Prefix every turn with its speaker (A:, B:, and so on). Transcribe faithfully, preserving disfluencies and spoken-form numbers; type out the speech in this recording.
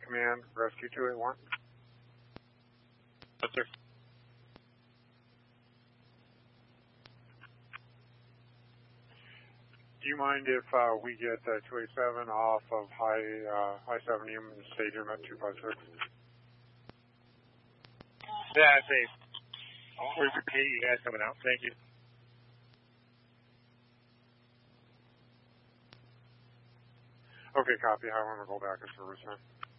A: Command, Rescue two eight one.
B: Yes, sir.
A: Do you mind if uh, we get uh, two eighty-seven off of High uh, High seventy and stage him at two five six?
B: Yeah, I say. We appreciate you guys coming out. Thank you.
A: Okay, copy. I want to go back to service now.